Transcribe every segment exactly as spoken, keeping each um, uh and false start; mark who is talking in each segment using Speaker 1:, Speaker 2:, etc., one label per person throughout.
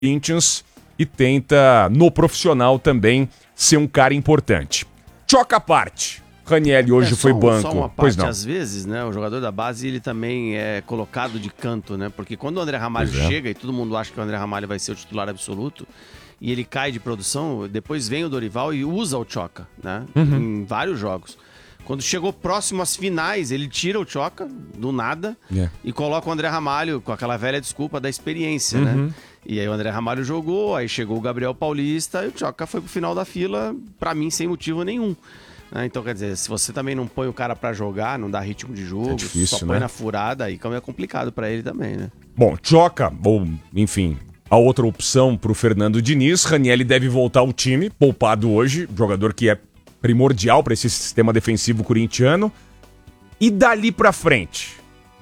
Speaker 1: Corinthians e tenta, no profissional também, ser um cara importante. Choca a parte. Ranieri hoje
Speaker 2: é,
Speaker 1: foi
Speaker 2: só,
Speaker 1: banco.
Speaker 2: Só uma parte,
Speaker 1: pois não.
Speaker 2: Às vezes, né, o jogador da base ele também é colocado de canto, né? Porque quando o André Ramalho
Speaker 1: é.
Speaker 2: chega e todo mundo acha que o André Ramalho vai ser o titular absoluto e ele cai de produção, depois vem o Dorival e usa o Choca, né? Uhum. Em vários jogos. Quando chegou próximo às finais, ele tira o Choca do nada yeah. e coloca o André Ramalho com aquela velha desculpa da experiência, uhum. né? E aí o André Ramalho jogou, aí chegou o Gabriel Paulista e o Choca foi pro final da fila, pra mim, sem motivo nenhum. Então, quer dizer, se você também não põe o cara pra jogar, não dá ritmo de jogo, é difícil, só põe né? na furada, aí é complicado pra ele também, né?
Speaker 1: Bom, Choca, ou enfim, a outra opção pro Fernando Diniz, Ranieri deve voltar ao time, poupado hoje, jogador que é primordial para esse sistema defensivo corintiano. E dali pra frente,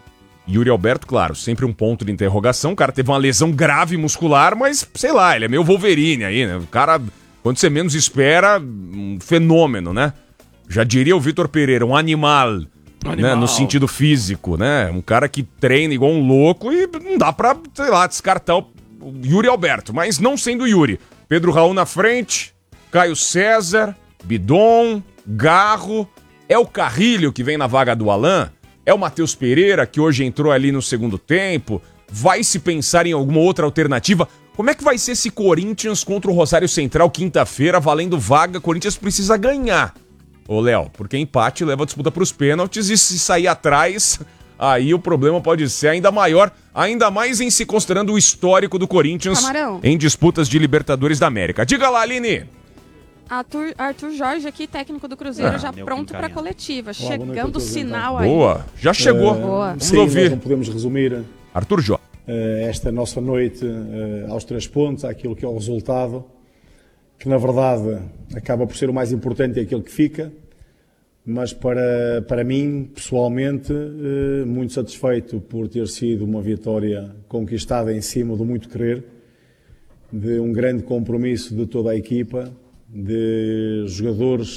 Speaker 1: Yuri Alberto, claro, sempre um ponto de interrogação. O cara teve uma lesão grave muscular, mas sei lá, ele é meio Wolverine aí, né? O cara, quando você menos espera, um fenômeno, né? Já diria o Vitor Pereira, um animal, animal. Né? No sentido físico, né? Um cara que treina igual um louco e não dá pra, sei lá, descartar o Yuri Alberto. Mas não sendo o Yuri. Pedro Raul na frente, Caio César, Bidon, Garro, é o Carrilho que vem na vaga do Alan, é o Matheus Pereira que hoje entrou ali no segundo tempo, vai se pensar em alguma outra alternativa? Como é que vai ser esse Corinthians contra o Rosário Central quinta-feira, valendo vaga? Corinthians precisa ganhar, ô Léo, porque empate leva a disputa para os pênaltis e se sair atrás, aí o problema pode ser ainda maior, ainda mais em se considerando o histórico do Corinthians Camarão. Em disputas de Libertadores da América. Diga lá, Aline!
Speaker 3: Arthur, Arthur Jorge aqui, técnico do Cruzeiro, ah, já pronto para a coletiva. Olá, chegando o sinal então. Aí.
Speaker 1: Boa, já chegou.
Speaker 3: Uh, Boa.
Speaker 1: Vamos
Speaker 4: sim,
Speaker 1: ouvir.
Speaker 4: Nós não podemos resumir
Speaker 1: Arthur Jorge.
Speaker 4: Uh, esta nossa noite uh, aos três pontos, àquilo que é o resultado, que na verdade acaba por ser o mais importante e aquilo que fica, mas para, para mim, pessoalmente, uh, muito satisfeito por ter sido uma vitória conquistada em cima do muito querer, de um grande compromisso de toda a equipa, de jogadores